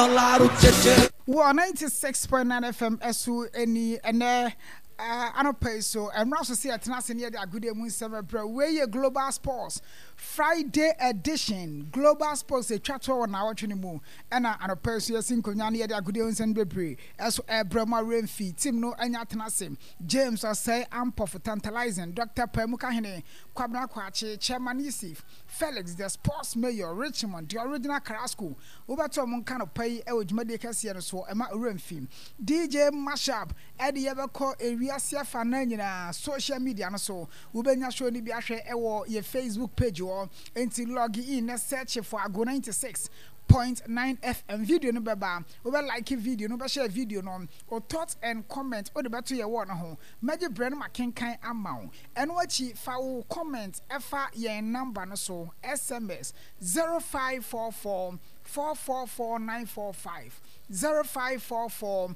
96.9 FM SU any and anopay so and also see at Nassau near the good moon summer bro. Where Global Sports Friday edition. Global Sports a chat on our channel and anopay so yes in Konyani the good ones and Bebre as Brahma Renfi Tim no Anyatanasim James or say ample for tantalizing Dr. Pemukahine Kwabna Kwache Chairman Yusuf Felix the sports mayor Richmond the original Carrasco over to Moncano pay Ejmedica so Emma Renfi DJ Mashup Eddie ever call area Fanana social media so Ubenya show ni biashe ewo your Facebook page or until log in and search for Ago 96.9 FM video no beba over like video no share video no or thoughts and comment or the battle your one home Major Brand Makenkai amount and what you foul comment efa your number no so SMS 0544 444945 0544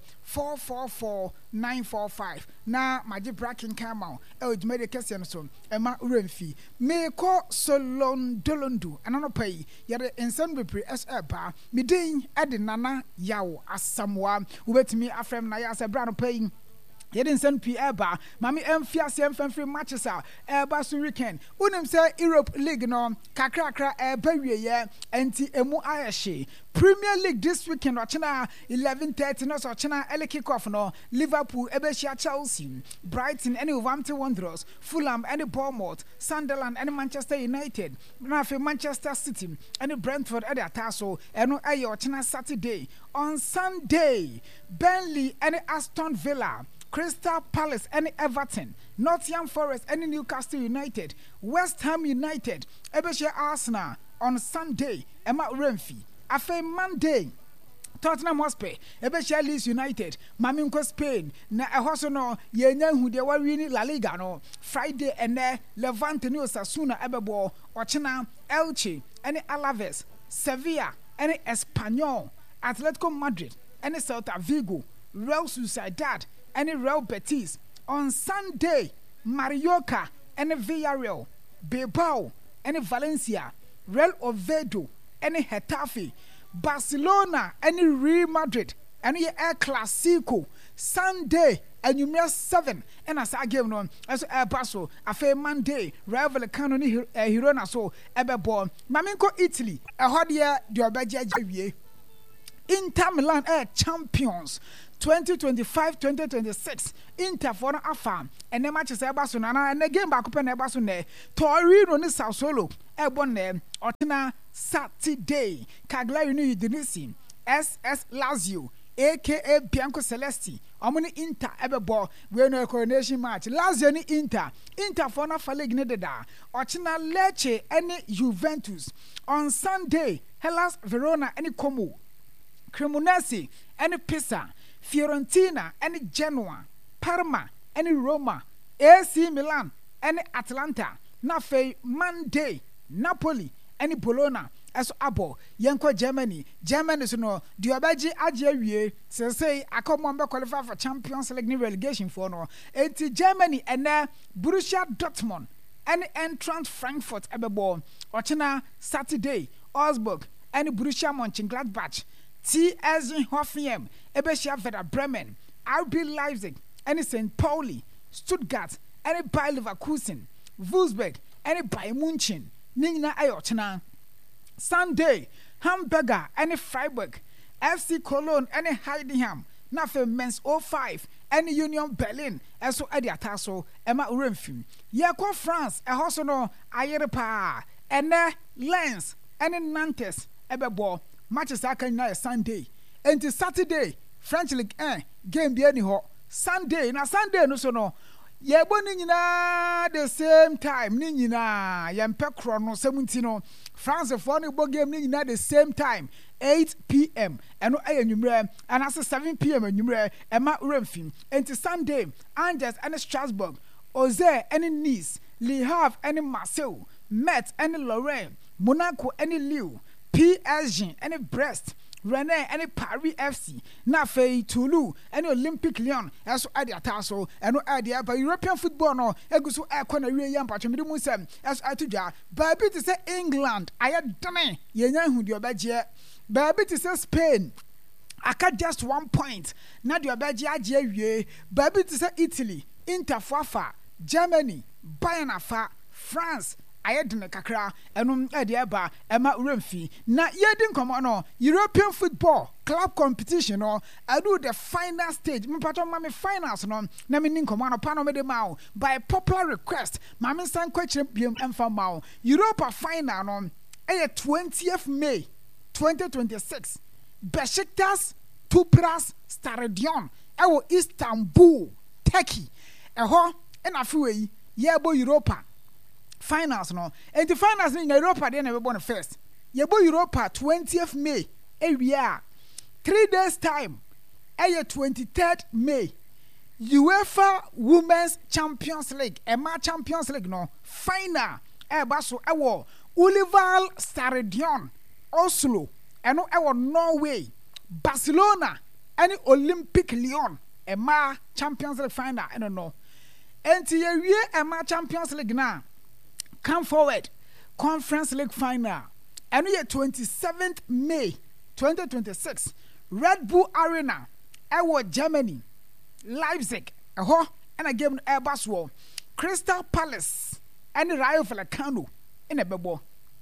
444945 na Major Bracken Camel Ejmede Kesian so Emma Renfi me ko Solon Dolondu anano pay yade insan bepre eba midin ede nana yawo asamwa ubetimi afrem na ya se bra no pay Yedin send P eba mami emfiase emfemfri matches eba so weekend unim say Europe League no kakrakra eba wieye enti emu ayehye Premier League this weekend ochina 11:30 no so ochina early kick off no Liverpool ebe shia Chelsea Brighton and Wolverhampton Wanderers Fulham and Bournemouth Sunderland and Manchester United na fe Manchester City and Brentford at ataso eno aye ochina Saturday on Sunday Burnley and Aston Villa Crystal Palace and Everton, Nottingham Forest and Newcastle United, West Ham United, Ebeshe Arsenal on Sunday, Emma Renfi. Afe Monday, Tottenham Hotspur, Ebeshe Leeds United, Maminko Spain, na ehoso no yenya hu de wawini La Liga no. Friday and Levante ni Osasuna ebebo, Ochina, Elche, and Alaves, Sevilla, and Espanyol, Atletico Madrid, and Celta Vigo, Real Sociedad, and Real Betis on Sunday, Mallorca and Villarreal, Bilbao and Valencia, Real Oviedo and Getafe, Barcelona and Real Madrid and El Clasico Sunday and you miss 7 and as I give no as a paso a fair Monday Real Vallecano ni Hirona so ebebo Maminko Italy a hodia the obeja Inter Milan champions 2025-2026 Inter for no afam and the matches ebaso na and the game back up and ebaso ne Torino ni Sassuolo ebon ne otina Saturday Cagliari ni Udinese SS Lazio aka Bianco Celesti omuni Inter ebebo we no coronation match Lazio ni Inter for no league ne deda otina Lecce and Juventus on Sunday Hellas Verona and Como Cremonese and Pisa Fiorentina and Genoa, Parma and Roma, AC Milan and Atlanta, Nafe Monday, Napoli and Bologna as abo Yanko Germany so no Diobaji Ajewie say I come on qualify for Champions League relegation for no enti Germany and Borussia Dortmund and Eintracht Frankfurt ebebo ochina Saturday Augsburg and Borussia Mönchengladbach TSG Hoffenheim, Ebesia Werder Bremen, RB Leipzig, and St. Pauli, Stuttgart, and Bayer Leverkusen, Wolfsburg, and Bayern München, Nina Ayochana. Sunday, Hamburger, and Freiburg, FC Cologne, and Heidenheim, Nafe Men's 05, and Union Berlin, as so Adiataso, Emma Renfi. Yako France, a Hosono, Ayerepa, and Lens, and Nantes, Ebebo. Matches are can Sunday. And Saturday, French League game be any ho. Sunday, na Sunday no so no. Ye boni nyina the same time. Ni nyina yempe krono 17 France for no game ni nyina the same time. 8 p.m. and no anwumre and as 7 p.m. anwumre Emma Renfi. And Sunday, Angers and Strasbourg, Auxerre and Nice, Le Havre and Marseille, Metz and Lorraine, Monaco and Lille. PSG and Brest, Rennes and Paris FC, Nafe Toulouse and Olympic Lyon, as I ataso and no idea by European football no egusu ekona wie yam patcho me musem as atuja baby to say England I had done yenya hu de obaje baby to say Spain aka just 1 point na de obeji age awie baby to say Italy Inter fafa Germany Bayern afa France ayedene kakra enum e de eba ema uremfi na yedi nkomo no European football club competition no adu the final stage me pato ma me finals no na me nkomo no pa no me de ma by popular request ma me san kwachire biem emfa ma Europa final no 20th May 2026 Besiktas Tupras Stadion ewo Istanbul Turkey eho na afiwe yebo Europa finals no and the finals in Europa dey na be born first yebo Europa 20th May ewia 3 days time 23rd May UEFA Women's Champions League Emma Champions League no final baso ewo Olival Stadion Oslo eno ewo Norway Barcelona any Olympic Lyon Emma Champions League final I don't know enti ye Emma Champions League na come forward Conference League final eno ye 27th May 2026 Red Bull Arena ewo Germany Leipzig eho and a game Airbus Crystal Palace and Rayo Vallecano in a bebo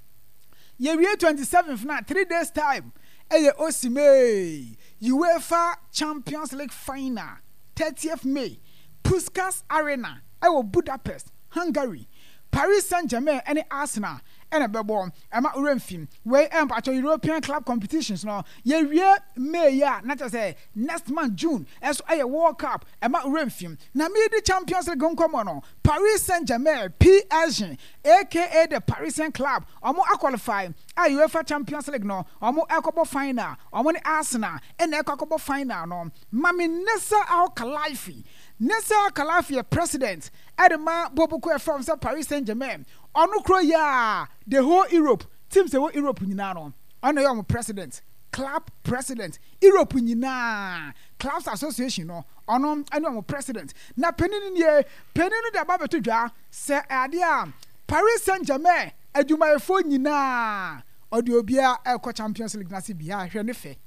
ye 27th na 3 days time eye Osimhen UEFA Champions League final 30th May Puskas Arena ewo Budapest Hungary Paris Saint-Germain and Arsenal and a bebo ema uremfim we at European club competitions no ye May ya not to say next month June as a World Cup ema uremfim na me the Champions League come on Paris Saint-Germain PSG aka the Parisian club omo qualify UEFA Champions League no omo ekobo final omo ni Arsenal and ekobo final no mami Nessa Al-Khelaïfi Nessa Al-Khelaïfi president Edema Bobuko from Paris Saint-Germain onu kro ya the whole Europe teams the whole Europe nyina no ono your president club president Europe nyina clubs association no ono eno president na penini da baba to dwa se ade a Paris Saint-Germain adumayefo nyina odi obia ekọ Champions League na se bia hwe ne fe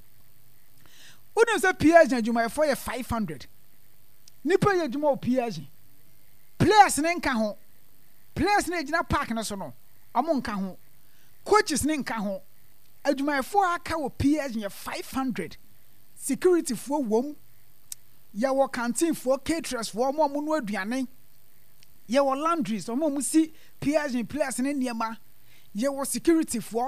unu se PSG adumayefo ye 500 nipa ye aduma PSG players ne nka ho players ne gina park no so no omo nka ho coaches ne nka ho adumayefo aka wo PSG ye 500 security fo wom ya wo canteen fo caterers fo omo no aduane ye wo laundries omo mu si PSG players ne niema ye wo security fo